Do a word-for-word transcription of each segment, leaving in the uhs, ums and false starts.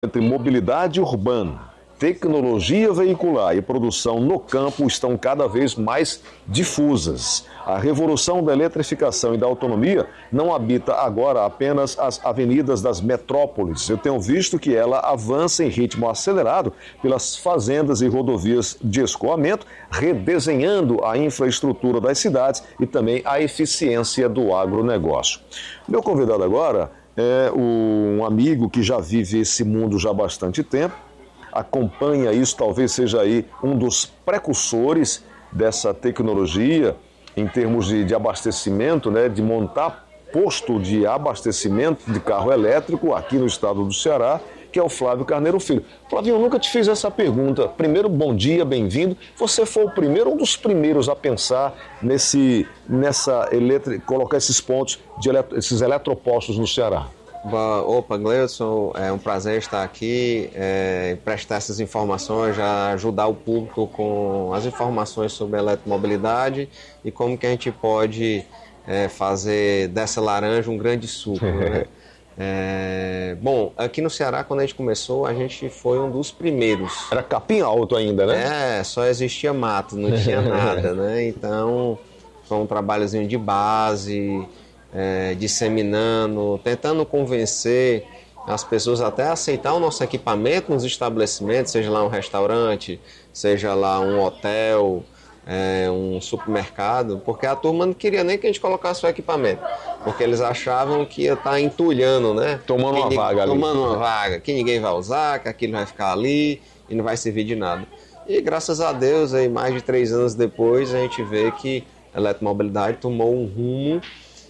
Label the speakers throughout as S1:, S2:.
S1: Entre mobilidade urbana, tecnologia veicular e produção no campo estão cada vez mais difusas. A revolução da eletrificação e da autonomia não habita agora apenas as avenidas das metrópoles. Eu tenho visto que ela avança em ritmo acelerado pelas fazendas e rodovias de escoamento, redesenhando a infraestrutura das cidades e também a eficiência do agronegócio. Meu convidado agora é um amigo que já vive esse mundo já há bastante tempo, acompanha isso, talvez seja aí um dos precursores dessa tecnologia em termos de, de abastecimento, né, de montar posto de abastecimento de carro elétrico aqui no estado do Ceará, que é o Flávio Carneiro Filho. Flávio, eu nunca te fiz essa pergunta. Primeiro, bom dia, bem-vindo. Você foi o primeiro, um dos primeiros a pensar nesse, nessa eletri... colocar esses pontos, de elet... esses eletropostos no Ceará.
S2: Opa, Gleudson, é um prazer estar aqui, é, prestar essas informações, já ajudar o público com as informações sobre a eletromobilidade e como que a gente pode é, fazer dessa laranja um grande suco, né? É, bom, aqui no Ceará, quando a gente começou, a gente foi um dos primeiros.
S1: Era capim alto ainda, né?
S2: É, só existia mato, não tinha nada, né? Então, foi um trabalhozinho de base, é, disseminando, tentando convencer as pessoas até a aceitar o nosso equipamento nos estabelecimentos, seja lá um restaurante, seja lá um hotel, é, um supermercado, porque a turma não queria nem que a gente colocasse o equipamento, porque eles achavam que ia estar entulhando, né?
S1: Tomando uma
S2: que,
S1: vaga ali.
S2: Tomando uma vaga, que ninguém vai usar, que aquilo vai ficar ali e não vai servir de nada. E graças a Deus, aí, mais de três anos depois, a gente vê que a eletromobilidade tomou um rumo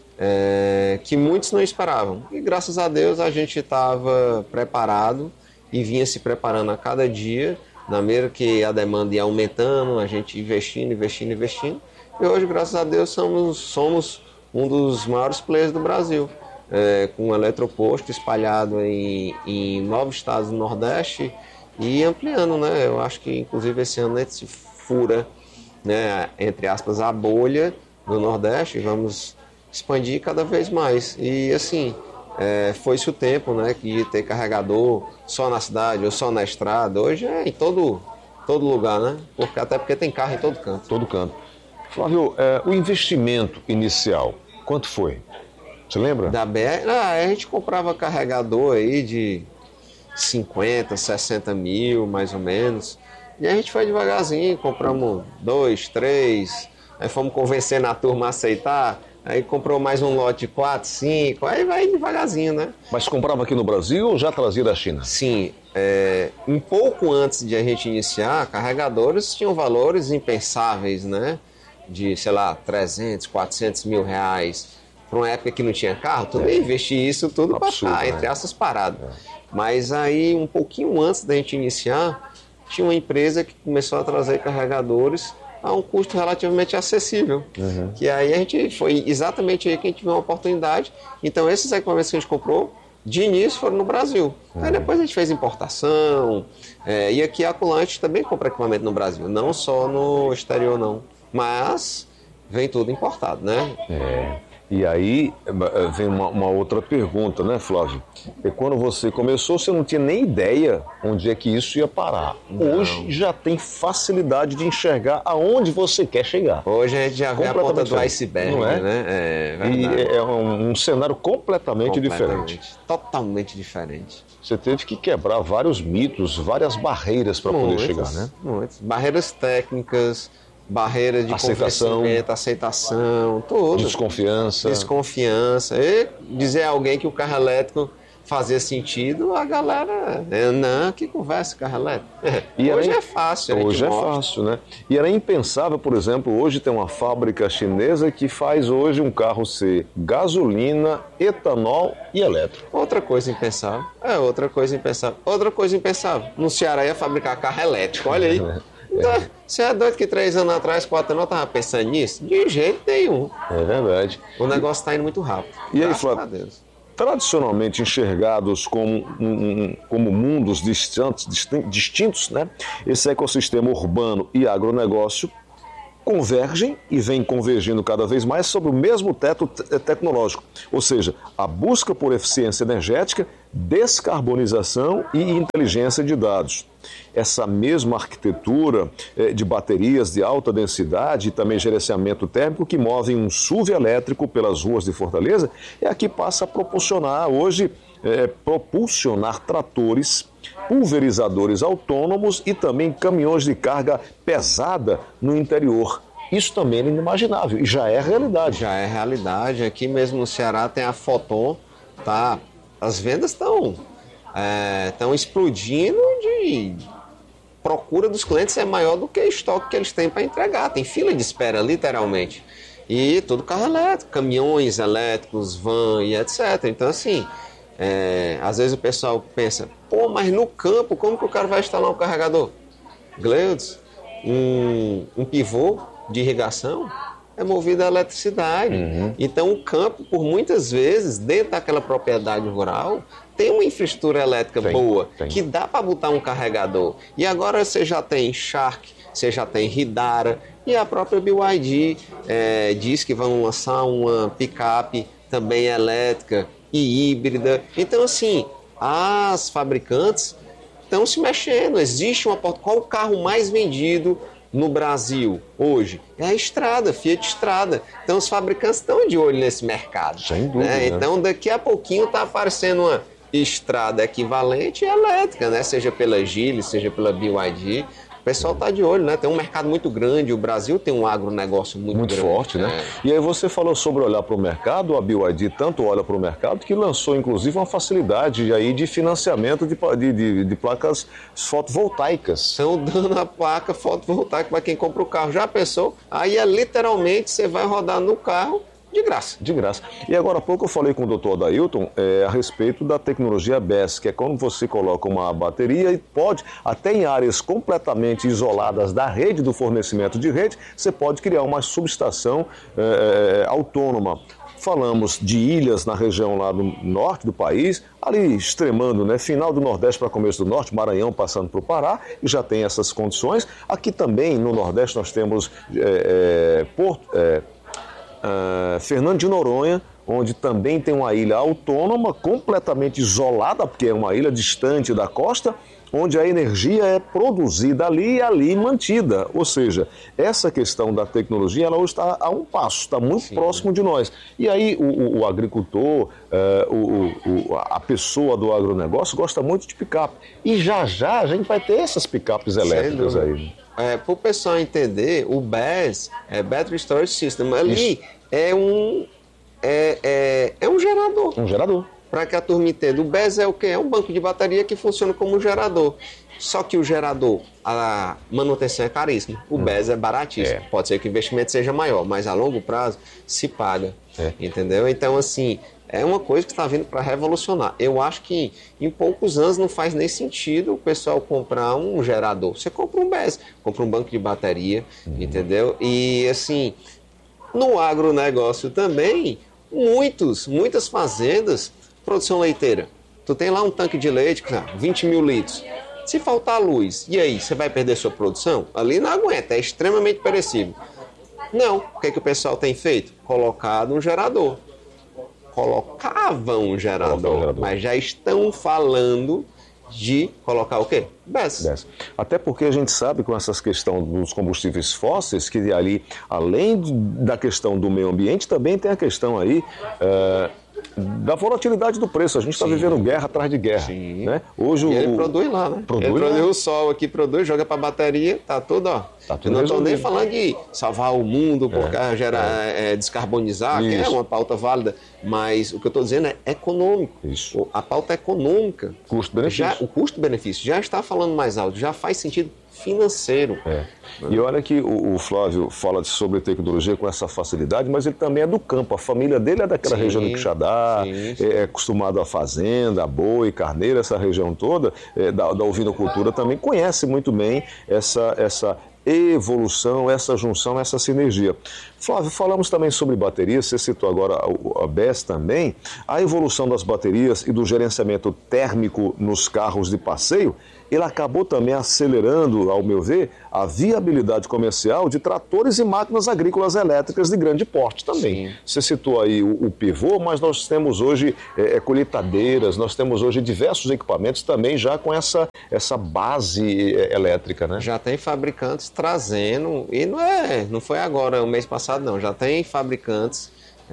S2: é, que muitos não esperavam. E graças a Deus a gente estava preparado e vinha se preparando a cada dia, na medida que a demanda ia aumentando, a gente investindo, investindo, investindo. E hoje, graças a Deus, somos, somos um dos maiores players do Brasil, é, com um eletroposto espalhado em, em nove estados do Nordeste e ampliando, né? Eu acho que, inclusive, esse ano a gente se fura, né, entre aspas, a bolha do Nordeste e vamos expandir cada vez mais. E, assim, é, foi-se o tempo, né, que ia ter carregador só na cidade ou só na estrada. Hoje é em todo, todo lugar, né? Porque, até porque tem carro em todo canto.
S1: Todo canto. Flávio, é, o investimento inicial, quanto foi? Você lembra?
S2: Da B R, ah, a gente comprava carregador aí de cinquenta, sessenta mil, mais ou menos. E a gente foi devagarzinho, compramos dois, três, aí fomos convencendo a turma a aceitar, aí comprou mais um lote de quatro, cinco, aí vai devagarzinho, né?
S1: Mas comprava aqui no Brasil ou já trazia da China?
S2: Sim, é, um pouco antes de a gente iniciar, carregadores tinham valores impensáveis, né? De, sei lá, trezentos, quatrocentos mil reais. Para uma época que não tinha carro, tu é. investir isso tudo para cá, entre essas paradas. É. Mas aí, um pouquinho antes da gente iniciar, tinha uma empresa que começou a trazer carregadores a um custo relativamente acessível. Uhum. Que aí a gente foi exatamente aí que a gente viu uma oportunidade. Então, esses equipamentos que a gente comprou, de início, foram no Brasil. Uhum. Aí depois a gente fez importação. É, e aqui a Aculante também compra equipamento no Brasil, não só no exterior, não. Mas vem tudo importado, né?
S1: É. E aí vem uma, uma outra pergunta, né, Flávio? E quando você começou, você não tinha nem ideia onde é que isso ia parar. Não. Hoje já tem facilidade de enxergar aonde você quer chegar.
S2: Hoje a gente já vê a ponta do iceberg, não é? Né? É
S1: verdade. E é um, um cenário completamente, completamente diferente.
S2: Totalmente diferente.
S1: Você teve que quebrar vários mitos, várias barreiras para poder chegar, né?
S2: Muitas. Barreiras técnicas, barreira de
S1: aceitação,
S2: convencimento, aceitação, tudo.
S1: Desconfiança.
S2: Desconfiança. E dizer a alguém que o carro elétrico fazia sentido, a galera, não, que conversa carro elétrico. E hoje era, é fácil.
S1: Hoje é fácil, né? E era impensável, por exemplo, hoje tem uma fábrica chinesa que faz hoje um carro ser gasolina, etanol e elétrico.
S2: Outra coisa impensável. É outra coisa impensável. Outra coisa impensável. No Ceará ia fabricar carro elétrico, olha aí. É. Você é doido que três anos atrás, quatro anos, eu estava pensando nisso? De jeito nenhum.
S1: É verdade.
S2: O negócio está indo muito rápido.
S1: E aí, Flávio, tradicionalmente enxergados como, um, como mundos distintos, distintos, né? Esse ecossistema urbano e agronegócio convergem e vêm convergindo cada vez mais sobre o mesmo teto te- tecnológico, ou seja, a busca por eficiência energética, descarbonização e inteligência de dados. Essa mesma arquitetura eh, de baterias de alta densidade e também gerenciamento térmico que movem um S U V elétrico pelas ruas de Fortaleza é a que passa a proporcionar hoje, eh, propulsionar tratores, pulverizadores autônomos e também caminhões de carga pesada no interior. Isso também é inimaginável e já é realidade.
S2: Já é realidade. Aqui mesmo no Ceará tem a Foton, tá? As vendas estão estão explodindo, de procura dos clientes é maior do que o estoque que eles têm para entregar. Tem fila de espera, literalmente. E tudo carro elétrico, caminhões elétricos, van e etcétera. Então, assim, é, às vezes o pessoal pensa, pô, mas no campo, como que o cara vai instalar um carregador? Gleudes, um, um pivô de irrigação é movido a eletricidade. Uhum. Então, o campo, por muitas vezes, dentro daquela propriedade rural, tem uma infraestrutura elétrica tem, boa, tem. que dá para botar um carregador. E agora você já tem Shark, você já tem Ridara, e a própria B Y D é, diz que vão lançar uma picape também elétrica e híbrida. Então, assim, as fabricantes estão se mexendo. Existe uma... Qual o carro mais vendido no Brasil hoje? É a Estrada, Fiat Estrada. Então, os fabricantes estão de olho nesse mercado.
S1: Sem dúvida.
S2: Né? Então, daqui a pouquinho está aparecendo uma Estrada equivalente elétrica, né? Seja pela Geely, seja pela B Y D. O pessoal está de olho, né? Tem um mercado muito grande, o Brasil tem um agronegócio muito,
S1: muito
S2: grande.
S1: forte, né? É. E aí você falou sobre olhar para o mercado, a B Y D tanto olha para o mercado que lançou, inclusive, uma facilidade aí de financiamento de, de, de, de placas fotovoltaicas.
S2: Estão dando a placa fotovoltaica para quem compra o carro. Já pensou? Aí é literalmente, você vai rodar no carro de graça.
S1: De graça. E agora há pouco eu falei com o doutor Adailton é, a respeito da tecnologia B E S, que é quando você coloca uma bateria e pode, até em áreas completamente isoladas da rede, do fornecimento de rede, você pode criar uma subestação é, autônoma. Falamos de ilhas na região lá do norte do país, ali extremando, né, final do Nordeste para começo do Norte, Maranhão passando para o Pará, e já tem essas condições. Aqui também no Nordeste nós temos é, é, Porto... É, Uh, Fernando de Noronha, onde também tem uma ilha autônoma, completamente isolada, porque é uma ilha distante da costa, onde a energia é produzida ali e ali mantida. Ou seja, essa questão da tecnologia, ela hoje está a um passo, está muito Sim. próximo de nós. E aí o, o, o agricultor, uh, o, o, a pessoa do agronegócio gosta muito de picape. E já já a gente vai ter essas picapes elétricas aí.
S2: É, para o pessoal entender, o B E S é Battery Storage System. Ali é um, é, é, é um gerador.
S1: Um gerador.
S2: Para que a turma entenda, o B E S é o quê? É um banco de bateria que funciona como um gerador. Só que o gerador, a manutenção é caríssima. O hum. B E S é baratíssimo. É. Pode ser que o investimento seja maior, mas a longo prazo se paga. É. Entendeu? Então, assim, é uma coisa que está vindo para revolucionar. Eu acho que em poucos anos não faz nem sentido o pessoal comprar um gerador. Você compra um B E S, compra um banco de bateria, hum. entendeu? E, assim, no agronegócio também, muitos, muitas fazendas, produção leiteira. Tu tem lá um tanque de leite, vinte mil litros. Se faltar luz, e aí, você vai perder sua produção? Ali não aguenta, é extremamente perecível. Não, o que, é que o pessoal tem feito? Colocado um gerador. Colocavam um gerador, um gerador, mas já estão falando de colocar o quê? B E S.
S1: B E S. Até porque a gente sabe com essa questão dos combustíveis fósseis, que ali, além da questão do meio ambiente, também tem a questão aí... Uh, da volatilidade do preço. A gente está vivendo guerra atrás de guerra.
S2: Sim.
S1: Né? Hoje
S2: e
S1: o,
S2: ele produz lá, né?
S1: Produz
S2: ele produz
S1: lá.
S2: O sol aqui, produz, joga para a bateria, tá tudo, ó.
S1: Tá tudo
S2: Eu não estou nem
S1: resolvido.
S2: falando de salvar o mundo, porque
S1: é,
S2: gerar, é. É, descarbonizar, Isso. que é uma pauta válida, mas o que eu estou dizendo é econômico.
S1: Isso.
S2: A pauta é econômica.
S1: Custo-benefício.
S2: Já, o custo-benefício já está falando mais alto, já faz sentido financeiro.
S1: É. E olha que o, o Flávio fala sobre tecnologia com essa facilidade, mas ele também é do campo. A família dele é daquela sim, região do Quixadá, sim, sim. é acostumado à fazenda, a boi, carneiro, essa região toda, é, da, da ovinocultura também, conhece muito bem essa, essa evolução, essa junção, essa sinergia. Flávio, falamos também sobre baterias, você citou agora a B E S também, a evolução das baterias e do gerenciamento térmico nos carros de passeio ele acabou também acelerando, ao meu ver, a viabilidade comercial de tratores e máquinas agrícolas elétricas de grande porte também. Sim. Você citou aí o, o pivô, mas nós temos hoje é, colheitadeiras, nós temos hoje diversos equipamentos também já com essa, essa base é, elétrica, né?
S2: Já tem fabricantes trazendo, e não, é, não foi agora, o mês passado não, já tem fabricantes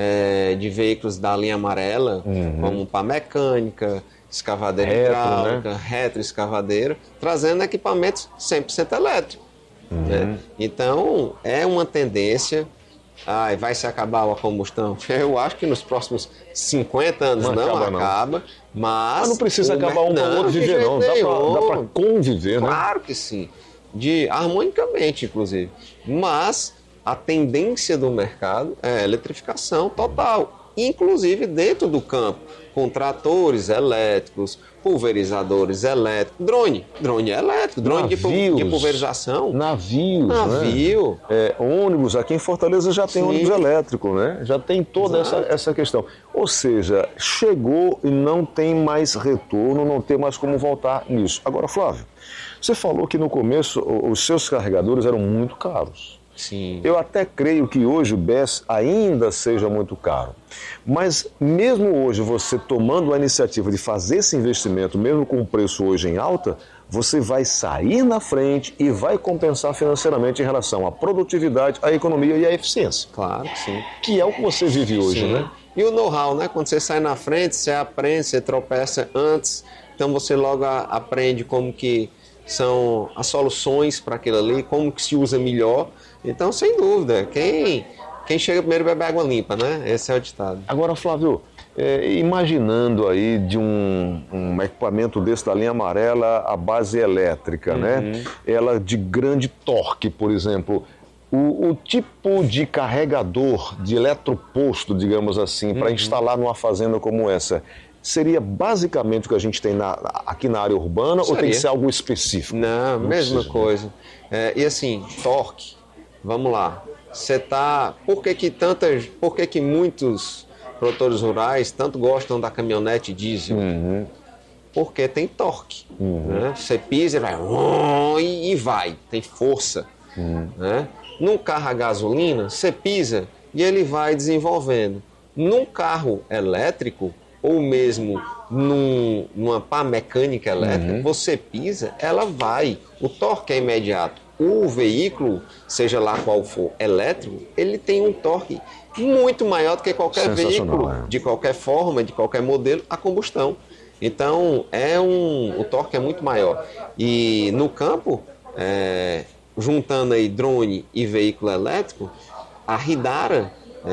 S2: é, de veículos da linha amarela, uhum. como pá mecânica, escavadeira retro, hidráulica, né? Retroescavadeira, trazendo equipamentos cem por cento elétricos. Uhum. Né? Então, é uma tendência. Ai, vai se acabar a combustão? Eu acho que nos próximos cinquenta anos não, não acaba, acaba, não. mas...
S1: Mas não precisa acabar um ou outro viver, não. Dá para conviver,
S2: claro,
S1: né?
S2: Claro que sim. De, harmonicamente, inclusive. Mas a tendência do mercado é a eletrificação total. Inclusive dentro do campo, com tratores elétricos, pulverizadores elétricos, drone, drone elétrico, drone
S1: navios,
S2: de pulverização.
S1: Navios,
S2: Navio.
S1: Né? É, ônibus, aqui em Fortaleza já tem Sim. ônibus elétrico, né? Já tem toda essa, essa questão. Ou seja, chegou e não tem mais retorno, não tem mais como voltar nisso. Agora, Flávio, você falou que no começo os seus carregadores eram muito caros.
S2: Sim.
S1: Eu até creio que hoje o B E S ainda seja muito caro. Mas mesmo hoje você tomando a iniciativa de fazer esse investimento, mesmo com o preço hoje em alta, você vai sair na frente e vai compensar financeiramente em relação à produtividade, à economia e à eficiência.
S2: Claro que sim.
S1: Que é o que você vive hoje,
S2: sim.
S1: né?
S2: E o know-how, né? Quando você sai na frente, você aprende, você tropeça antes, então você logo aprende como que são as soluções para aquilo ali, como que se usa melhor. Então, sem dúvida, quem, quem chega primeiro bebe água limpa, né? Esse é o ditado.
S1: Agora, Flávio, é, imaginando aí de um, um equipamento desse da linha amarela, a base elétrica, uhum. né? Ela de grande torque, por exemplo, o, o tipo de carregador, de eletroposto, digamos assim, para uhum. instalar numa fazenda como essa, seria basicamente o que a gente tem na, aqui na área urbana Seria. ou tem que ser algo específico?
S2: Não, Não mesma precisa. coisa. É, e assim, torque. Vamos lá, você tá... Por que que tantas... Por que que muitos produtores rurais tanto gostam da caminhonete diesel?
S1: Uhum.
S2: Porque tem torque.
S1: Uhum.
S2: Né? Você pisa e vai... E vai, tem força.
S1: Uhum.
S2: Né? Num carro a gasolina, você pisa e ele vai desenvolvendo. Num carro elétrico, ou mesmo num, numa pá mecânica elétrica, uhum. você pisa, ela vai. O torque é imediato. O veículo, seja lá qual for, elétrico, ele tem um torque muito maior do que qualquer veículo, é. de qualquer forma, de qualquer modelo, a combustão. Então, é um, o torque é muito maior. E no campo, é, juntando aí drone e veículo elétrico, a Ridara,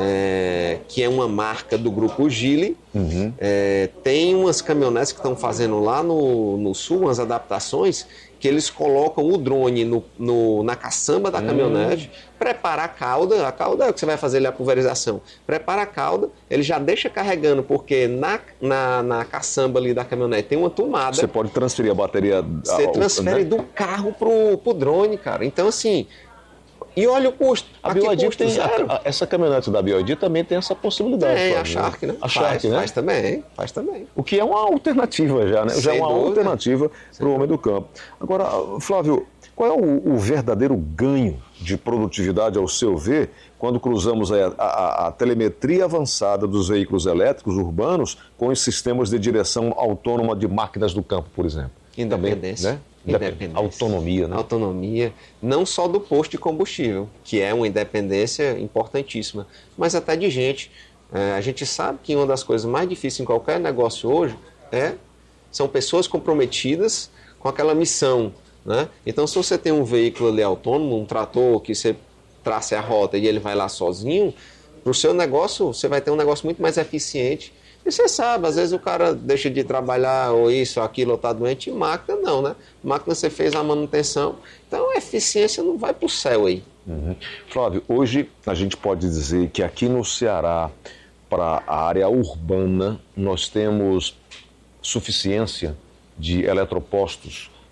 S2: é, que é uma marca do grupo Gili,
S1: uhum.
S2: é, tem umas caminhonetes que estão fazendo lá no, no sul, umas adaptações, que eles colocam o drone no, no, na caçamba da caminhonete, hum. prepara a cauda, a cauda é o que você vai fazer ali, a pulverização, prepara a cauda, ele já deixa carregando, porque na, na, na caçamba ali da caminhonete tem uma tomada.
S1: Você pode transferir a bateria...
S2: Você ao, transfere né? do carro pro, pro drone, cara. Então, assim... E olha o custo.
S1: A B Y D tem zero. A, a, essa caminhonete da B Y D também tem essa possibilidade.
S2: Tem, a Shark, né?
S1: A
S2: faz,
S1: Shark, né?
S2: Faz também, faz também.
S1: O que é uma alternativa já, né? Sem já é uma dúvida. alternativa para o homem do campo. Agora, Flávio, qual é o, o verdadeiro ganho de produtividade, ao seu ver, quando cruzamos a, a, a telemetria avançada dos veículos elétricos urbanos com os sistemas de direção autônoma de máquinas do campo, por exemplo?
S2: Independência.
S1: Também, né?
S2: Independência.
S1: Autonomia, né?
S2: Autonomia, não só do posto de combustível, que é uma independência importantíssima, mas até de gente. É, a gente sabe que uma das coisas mais difíceis em qualquer negócio hoje é, são pessoas comprometidas com aquela missão, né? Então, se você tem um veículo ali autônomo, um trator que você traça a rota e ele vai lá sozinho, para o seu negócio, você vai ter um negócio muito mais eficiente. E você sabe, às vezes o cara deixa de trabalhar ou isso, ou aquilo, ou está doente, e máquina não, né? Máquina você fez a manutenção, então a eficiência não vai para o céu aí.
S1: Uhum. Flávio, hoje a gente pode dizer que aqui no Ceará, para a área urbana, nós temos suficiência de eletropostos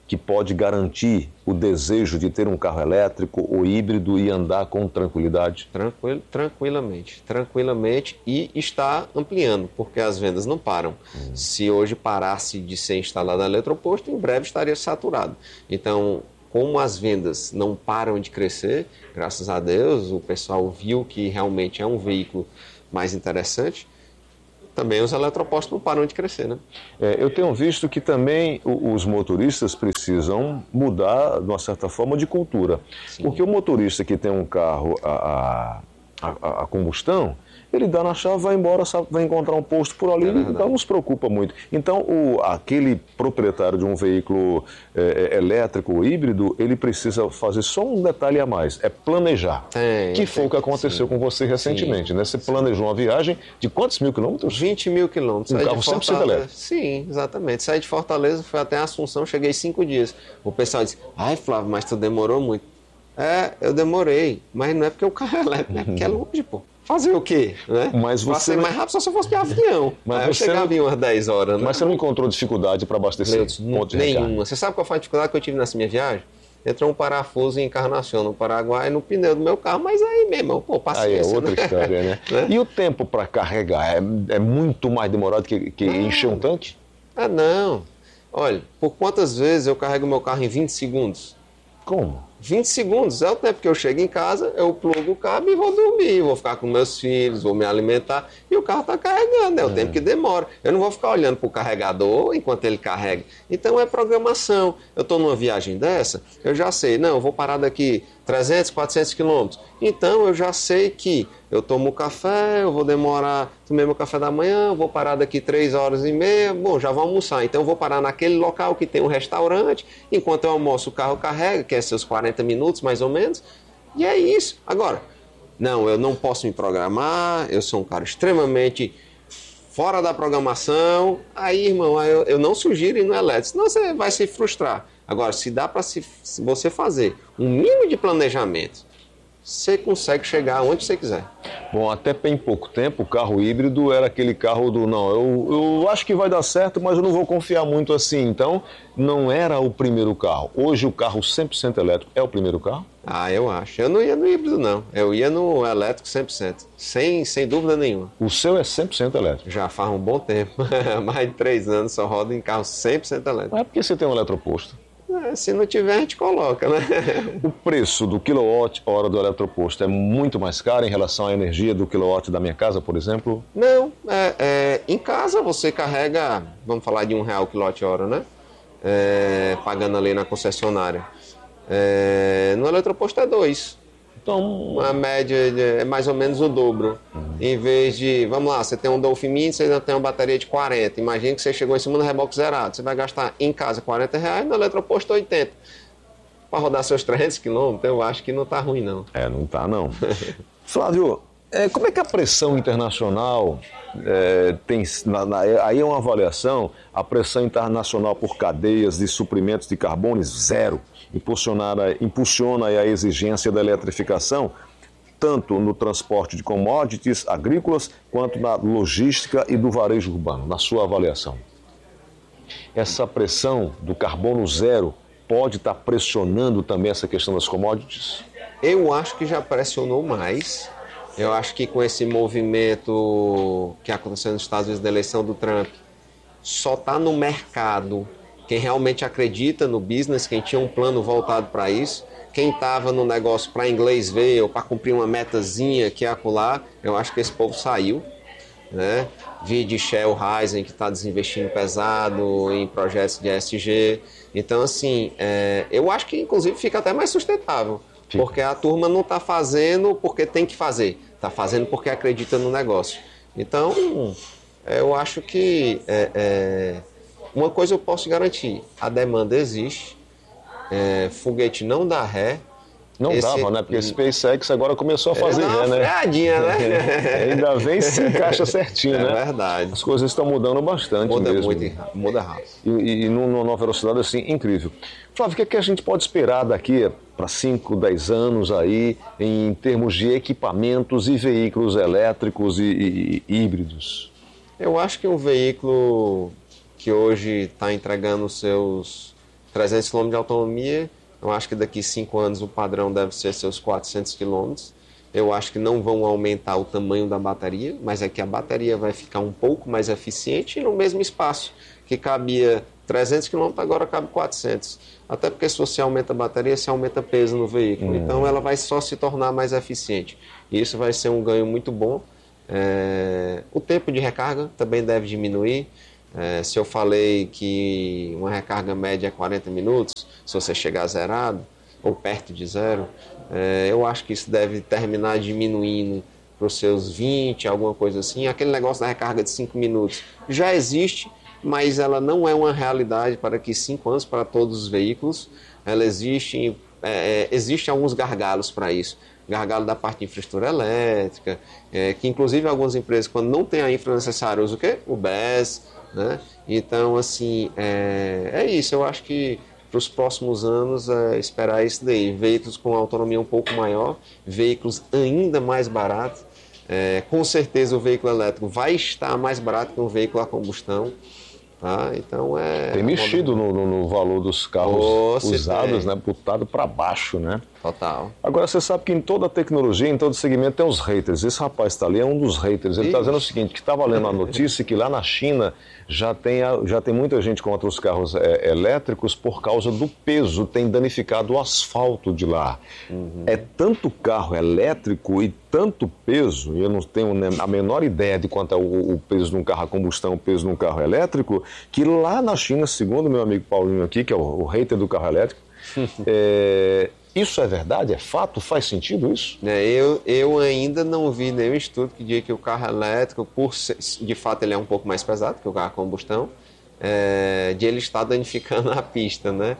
S1: que pode garantir o desejo de ter um carro elétrico ou híbrido e andar com tranquilidade?
S2: Tranquil, tranquilamente, tranquilamente, e está ampliando, porque as vendas não param. Hum. Se hoje parasse de ser instalado eletroposto, em breve estaria saturado. Então, como as vendas não param de crescer, graças a Deus, o pessoal viu que realmente é um veículo mais interessante, também os eletropostos não param de crescer, né?
S1: É, eu tenho visto que também os motoristas precisam mudar, de uma certa forma, de cultura. Sim. Porque o motorista que tem um carro a, a, a, a combustão, ele dá na chave, vai embora, sabe, vai encontrar um posto por ali, é então não se preocupa muito. Então, o, aquele proprietário de um veículo é, elétrico ou híbrido, ele precisa fazer só um detalhe a mais, é planejar.
S2: Tem,
S1: que foi o que aconteceu sim. com você recentemente, sim. né? Você planejou uma viagem de quantos mil quilômetros?
S2: vinte mil quilômetros.
S1: Um carro cem por cento elétrico.
S2: Sim, exatamente. Saí de Fortaleza, fui até Assunção, cheguei cinco dias. O pessoal disse, ai Flávio, mas tu demorou muito. É, eu demorei, mas não é porque o carro é elétrico, é porque é longe, pô. Fazer o quê? Né?
S1: Mas você
S2: Passei mais rápido só se eu fosse de avião.
S1: Mas
S2: Aí eu
S1: você
S2: chegava
S1: não...
S2: em umas dez horas. Né?
S1: Mas você não encontrou dificuldade para abastecer?
S2: Leute, ponto nenhuma. Você sabe qual foi a dificuldade que eu tive nessa minha viagem? Entrou um parafuso em encarnação no Paraguai no pneu do meu carro, mas aí mesmo, pô, paciência.
S1: Aí é outra
S2: né?
S1: história, né? né? E o tempo para carregar é, é muito mais demorado que, que encher um tanque?
S2: Ah, não. Olha, por quantas vezes eu carrego meu carro em vinte segundos?
S1: Como?
S2: vinte segundos, é o tempo que eu chego em casa, eu plugo o cabo e vou dormir, vou ficar com meus filhos, vou me alimentar e o carro está carregando, é o é. tempo que demora. Eu não vou ficar olhando para o carregador enquanto ele carrega. Então é programação. Eu estou numa viagem dessa, eu já sei, não, eu vou parar daqui trezentos, quatrocentos quilômetros. Então eu já sei que eu tomo café, eu vou demorar, tomei meu café da manhã, eu vou parar daqui três horas e meia, bom, já vou almoçar. Então eu vou parar naquele local que tem um restaurante, enquanto eu almoço o carro carrega, que é seus quarenta minutos mais ou menos, e é isso. Agora, não, eu não posso me programar, eu sou um cara extremamente fora da programação, aí, irmão, eu, eu não sugiro ir no elétrico, senão você vai se frustrar. Agora, se dá para se, se você fazer um mínimo de planejamento, você consegue chegar onde você quiser.
S1: Bom, até bem pouco tempo, o carro híbrido era aquele carro do, não, eu, eu acho que vai dar certo, mas eu não vou confiar muito assim. Então, não era o primeiro carro. Hoje, o carro cem por cento elétrico é o primeiro carro?
S2: Ah, eu acho. Eu não ia no híbrido, não. Eu ia no elétrico cem por cento. Sem, sem dúvida nenhuma.
S1: O seu é cem por cento elétrico?
S2: Já faz um bom tempo. Mais de três anos só rodo em carro cem por cento elétrico.
S1: Mas é porque você tem um eletroposto?
S2: É, se não tiver, a gente coloca, né?
S1: O preço do quilowatt-hora do eletroposto é muito mais caro em relação à energia do quilowatt da minha casa, por exemplo?
S2: Não. É, é, em casa você carrega, vamos falar de um real quilowatt-hora, né? É, pagando ali na concessionária. É, no eletroposto é dois. Então, a média é mais ou menos o dobro. Uhum. Em vez de, vamos lá, você tem um Dolphin Mini, você ainda tem uma bateria de quarenta. Imagina que você chegou em cima do reboque zerado. Você vai gastar em casa quarenta reais, no eletroposto oitenta. Para rodar seus trezentos quilômetros, eu acho que não está ruim, não.
S1: É, não está, não. Flávio, é, como é que a pressão internacional é, tem... Na, na, aí é uma avaliação, a pressão internacional por cadeias de suprimentos de carbono zero. Impulsiona a exigência da eletrificação, tanto no transporte de commodities agrícolas, quanto na logística e do varejo urbano, na sua avaliação. Essa pressão do carbono zero pode estar pressionando também essa questão das commodities?
S2: Eu acho que já pressionou mais. Eu acho que com esse movimento que aconteceu nos Estados Unidos da eleição do Trump, só está no mercado quem realmente acredita no business, quem tinha um plano voltado para isso, quem estava no negócio para inglês ver ou para cumprir uma metazinha que é acolá, eu acho que esse povo saiu, né? Vi de Shell, Ryzen, que está desinvestindo pesado em projetos de E S G. Então, assim, é, eu acho que inclusive fica até mais sustentável, Sim. porque a turma não está fazendo porque tem que fazer, está fazendo porque acredita no negócio. Então, eu acho que... É, é, uma coisa eu posso garantir, a demanda existe, é, foguete não dá ré.
S1: Não esse... dava, né? Porque a SpaceX agora começou a fazer
S2: é,
S1: ré, né?
S2: Freadinha, né?
S1: Ainda vem se encaixa certinho,
S2: é
S1: né?
S2: É verdade.
S1: As coisas estão mudando bastante
S2: muda
S1: mesmo.
S2: Muito, muda rápido.
S1: E, e, e numa velocidade assim, incrível. Flávio, o que, é que a gente pode esperar daqui para cinco, dez anos aí, em termos de equipamentos e veículos elétricos e, e, e híbridos?
S2: Eu acho que um veículo que hoje está entregando seus trezentos quilômetros de autonomia, eu acho que daqui a cinco anos o padrão deve ser seus quatrocentos quilômetros. Eu acho que não vão aumentar o tamanho da bateria, mas é que a bateria vai ficar um pouco mais eficiente no mesmo espaço, que cabia trezentos quilômetros, agora cabe quatrocentos. Até porque se você aumenta a bateria, você aumenta peso no veículo. Hum. Então ela vai só se tornar mais eficiente. E isso vai ser um ganho muito bom. É... O tempo de recarga também deve diminuir. É... Se eu falei que uma recarga média é quarenta minutos, se você chegar zerado ou perto de zero, é... eu acho que isso deve terminar diminuindo para os seus vinte, alguma coisa assim. Aquele negócio da recarga de cinco minutos já existe, mas ela não é uma realidade para que cinco anos para todos os veículos. Ela existe, é, existe alguns gargalos para isso. Gargalo da parte de infraestrutura elétrica, é, que inclusive algumas empresas, quando não tem a infra necessária, usam o quê? O B E S, né? Então, assim, é, é isso. Eu acho que para os próximos anos, é, esperar isso daí. Veículos com autonomia um pouco maior, veículos ainda mais baratos. É, com certeza o veículo elétrico vai estar mais barato que um veículo a combustão. Tá? Então é...
S1: Tem mexido no, no, no valor dos carros oh, usados, né? Botado para baixo, né?
S2: Total.
S1: Agora, você sabe que em toda tecnologia, em todo segmento, tem os haters. Esse rapaz está ali, é um dos haters. Ele está dizendo o seguinte, que estava lendo a notícia que lá na China já tem, já tem muita gente contra os carros é, elétricos por causa do peso, tem danificado o asfalto de lá. Uhum. É tanto carro elétrico e tanto peso, e eu não tenho a menor ideia de quanto é o, o peso de um carro a combustão, o peso de um carro elétrico, que lá na China, segundo meu amigo Paulinho aqui, que é o, o hater do carro elétrico, é... Isso é verdade? É fato? Faz sentido isso?
S2: É, eu, eu ainda não vi nenhum estudo que diga que o carro elétrico, por ser, de fato, ele é um pouco mais pesado que o carro a combustão, é, de ele estar danificando a pista, né?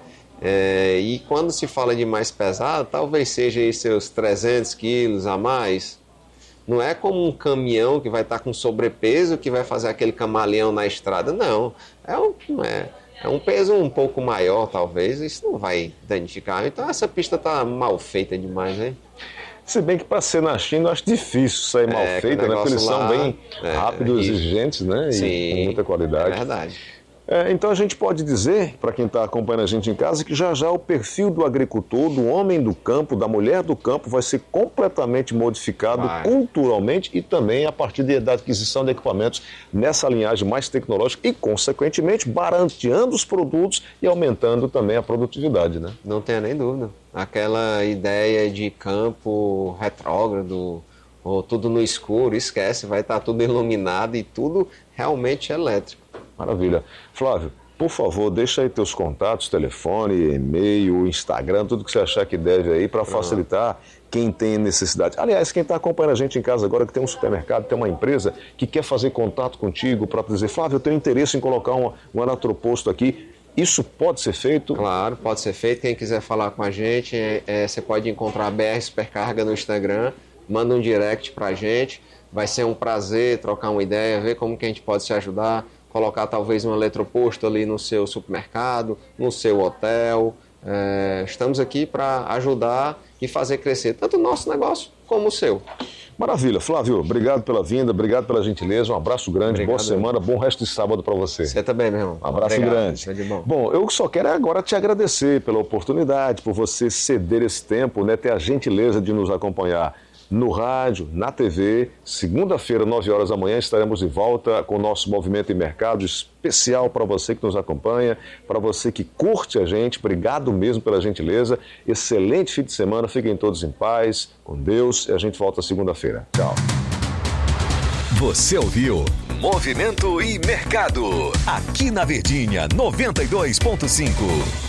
S2: É, e quando se fala de mais pesado, talvez seja aí seus trezentos quilos a mais. Não é como um caminhão que vai estar com sobrepeso que vai fazer aquele camaleão na estrada, não. É um... É, É um peso um pouco maior, talvez, isso não vai danificar. Então essa pista está mal feita demais, hein?
S1: Se bem que para ser na China eu acho difícil sair mal
S2: é,
S1: feita, né? Porque eles lá, são bem é, rápidos, é, exigentes, né?
S2: Sim,
S1: e com muita qualidade.
S2: É verdade.
S1: É, então a gente pode dizer, para quem está acompanhando a gente em casa, que já já o perfil do agricultor, do homem do campo, da mulher do campo vai ser completamente modificado vai. culturalmente e também a partir de, da aquisição de equipamentos nessa linhagem mais tecnológica e, consequentemente, barateando os produtos e aumentando também a produtividade, né?
S2: Não tenha nem dúvida. Aquela ideia de campo retrógrado, ou tudo no escuro, esquece, vai estar tudo iluminado e tudo realmente elétrico.
S1: Maravilha. Flávio, por favor, deixa aí teus contatos, telefone, e-mail, Instagram, tudo que você achar que deve aí para facilitar quem tem necessidade. Aliás, quem está acompanhando a gente em casa agora, que tem um supermercado, tem uma empresa que quer fazer contato contigo para dizer, Flávio, eu tenho interesse em colocar um, um eletroposto aqui. Isso pode ser feito?
S2: Claro, pode ser feito. Quem quiser falar com a gente, é, é, você pode encontrar a B R Supercarga no Instagram, manda um direct para a gente. Vai ser um prazer trocar uma ideia, ver como que a gente pode te ajudar. Colocar talvez um eletroposto ali no seu supermercado, no seu hotel. É, estamos aqui para ajudar e fazer crescer tanto o nosso negócio como o seu.
S1: Maravilha. Flávio, obrigado pela vinda, obrigado pela gentileza, um abraço grande, obrigado, boa semana, bom resto de sábado para você.
S2: Você também, meu irmão.
S1: Um abraço obrigado, grande.
S2: É de bom.
S1: Bom, eu só quero agora te agradecer pela oportunidade, por você ceder esse tempo, né, ter a gentileza de nos acompanhar no rádio, na T V. Segunda-feira, nove horas da manhã, estaremos de volta com o nosso Movimento e Mercado especial para você que nos acompanha, para você que curte a gente. Obrigado mesmo pela gentileza. Excelente fim de semana. Fiquem todos em paz, com Deus, e a gente volta segunda-feira. Tchau.
S3: Você ouviu Movimento e Mercado, aqui na Verdinha noventa e dois ponto cinco.